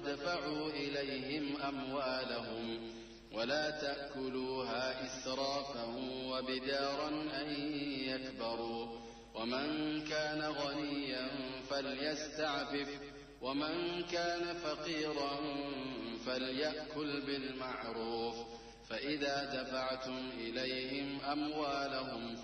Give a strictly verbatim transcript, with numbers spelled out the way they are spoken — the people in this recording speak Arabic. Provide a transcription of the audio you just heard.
وادفعوا إليهم أموالهم ولا تأكلوها إسرافا وبدارا أن يكبروا ومن كان غنيا فليستعفف ومن كان فقيرا فليأكل بالمعروف فإذا دفعتم إليهم أموالهم